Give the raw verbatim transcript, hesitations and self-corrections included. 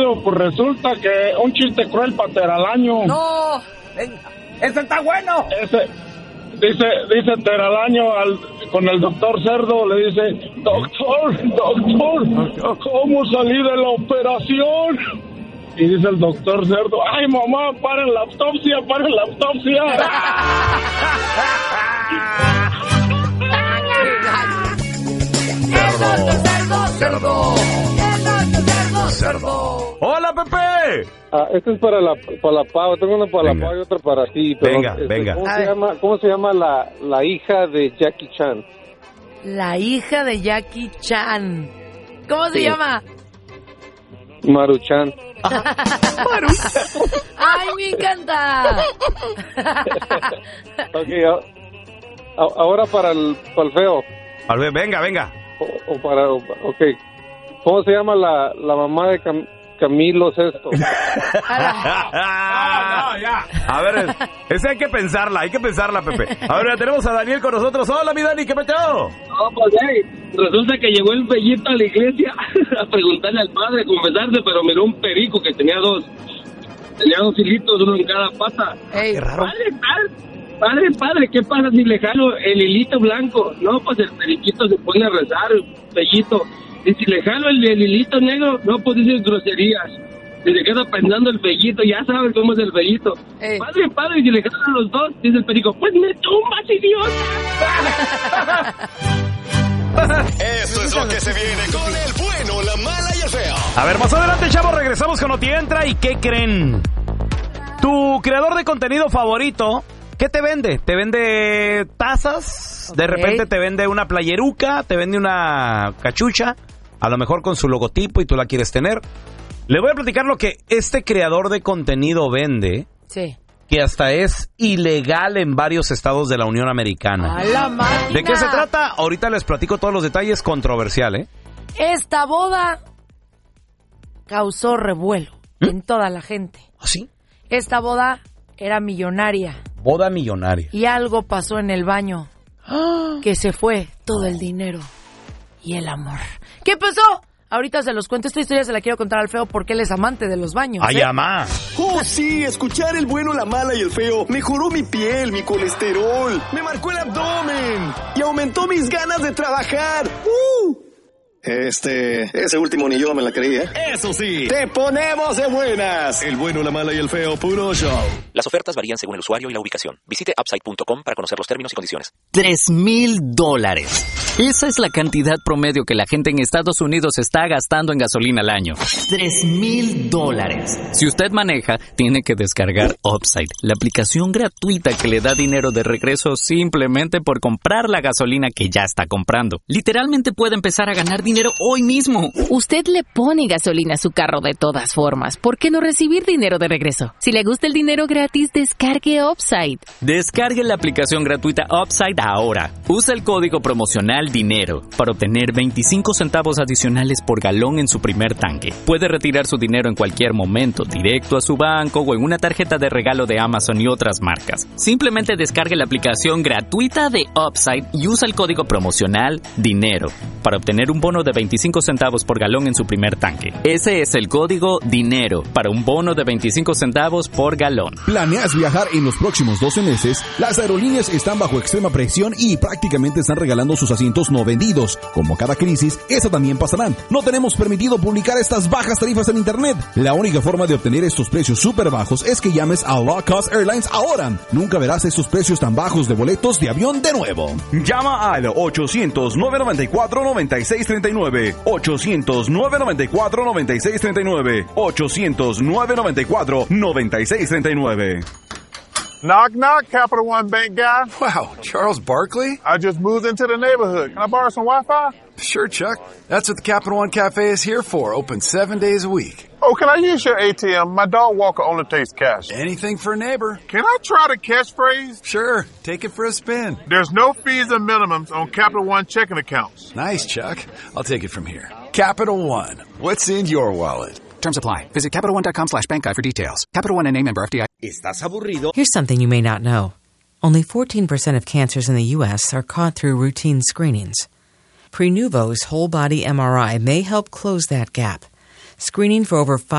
Casimiro, pues resulta que un chiste cruel para Teralaño. No, venga, ese está bueno. Ese, dice, dice Teralaño al, con el doctor Cerdo, le dice, doctor, doctor, ¿cómo salí de la operación? Y dice el doctor Cerdo, ay mamá, paren la autopsia, paren la autopsia. Cerdo, cerdo, cerdo, cerdo, cerdo. ¡Hola, Pepe! Ah, este es para la, para la Pau. Tengo una para Venga. la Pau y otra para ti. Pero, Venga, este, venga. ¿Cómo se llama, cómo se llama la, la hija de Jackie Chan? La hija de Jackie Chan. ¿Cómo se Sí. llama? Maruchan. ¡Ay, me encanta! Ok, a- a- ahora para el, para el feo. A ver, venga, venga. O, o para, o- ok. ¿Cómo se llama la, la mamá de Cam- Camilo Sesto? A ver, ese hay que pensarla, hay que pensarla, Pepe. A ver, ya tenemos a Daniel con nosotros. Hola, mi Dani, ¿qué peteo? No, pues, hey, resulta que llegó el bellito a la iglesia a preguntarle al padre, a confesarse, pero miró un perico que tenía dos, tenía dos hilitos, uno en cada pata. Ey, Qué raro. Padre, padre, padre, padre, ¿qué pasa si le jalo el hilito blanco? No, pues el periquito se pone a rezar, bellito. Y si le jalo el, el hilito negro, no, pues dice groserías. Y se queda pensando el bellito, ya sabes cómo es el bellito. Ey. Padre, padre, y si le jalo a los dos, dice el perico, pues me tumbas, idiota. Esto es lo que se viene con el bueno, la mala y el feo. A ver, más adelante, chavos, regresamos con Noti Entra. ¿Y qué creen? Tu creador de contenido favorito, ¿qué te vende? ¿Te vende tazas? De Ok. repente te vende una playeruca, te vende una cachucha, a lo mejor con su logotipo y tú la quieres tener. Le voy a platicar lo que este creador de contenido vende, sí. que hasta es ilegal en varios estados de la Unión Americana. ¡A la máquina! ¿De qué se trata? Ahorita les platico todos los detalles. Controversial, ¿eh? Esta boda causó revuelo en toda la gente. ¿Ah, sí? Esta boda era millonaria Boda millonaria. y algo pasó en el baño que se fue todo el dinero y el amor. ¿Qué pasó? Ahorita se los cuento. Esta historia se la quiero contar al feo porque él es amante de los baños. ¡Ay, ¿eh? amá! Oh, sí, escuchar el bueno, la mala y el feo mejoró mi piel, mi colesterol, me marcó el abdomen y aumentó mis ganas de trabajar. ¡Uh! Este, ese último ni yo me la creía. Eso sí, te ponemos de buenas. El bueno, la mala y el feo, puro show. Las ofertas varían según el usuario y la ubicación. Visite upside punto com para conocer los términos y condiciones. Tres mil dólares. Esa es la cantidad promedio que la gente en Estados Unidos está gastando en gasolina al año. Tres mil dólares. Si usted maneja, tiene que descargar Upside, la aplicación gratuita que le da dinero de regreso simplemente por comprar la gasolina que ya está comprando. Literalmente puede empezar a ganar dinero hoy mismo. Usted le pone gasolina a su carro de todas formas. ¿Por qué no recibir dinero de regreso? Si le gusta el dinero gratis, descargue Upside. Descargue la aplicación gratuita Upside ahora. Usa el código promocional DINERO para obtener veinticinco centavos adicionales por galón en su primer tanque. Puede retirar su dinero en cualquier momento, directo a su banco o en una tarjeta de regalo de Amazon y otras marcas. Simplemente descargue la aplicación gratuita de Upside y usa el código promocional DINERO para obtener un bono de veinticinco centavos por galón en su primer tanque. Ese es el código DINERO para un bono de veinticinco centavos por galón. ¿Planeas viajar en los próximos doce meses? Las aerolíneas están bajo extrema presión y prácticamente están regalando sus asientos no vendidos. Como cada crisis, esa también pasará. No tenemos permitido publicar estas bajas tarifas en internet. La única forma de obtener estos precios súper bajos es que llames a Low Cost Airlines ahora. Nunca verás estos precios tan bajos de boletos de avión de nuevo. Llama al ochocientos, nueve noventa y cuatro, noventa y seis treinta y nueve. ochocientos, nueve noventa y cuatro, noventa y seis treinta y nueve. ochocientos, nueve noventa y cuatro, noventa y seis treinta y nueve. Knock, knock, Capital One Bank guy. Wow, Charles Barkley? I just moved into the neighborhood. Can I borrow some Wi-Fi? Sure, Chuck. That's what the Capital One Cafe is here for, open seven days a week. Oh, can I use your A T M? My dog Walker only takes cash. Anything for a neighbor. Can I try the catchphrase? Sure, take it for a spin. There's no fees and minimums on Capital One checking accounts. Nice, Chuck. I'll take it from here. Capital One. What's in your wallet? Terms apply. Visit Capital One dot com slash bank guide for details. Capital One and name member F D I. ¿Estás aburrido? Here's something you may not know. Only fourteen percent of cancers in the U S are caught through routine screenings. Prenuvo's whole body M R I may help close that gap. Screening for over five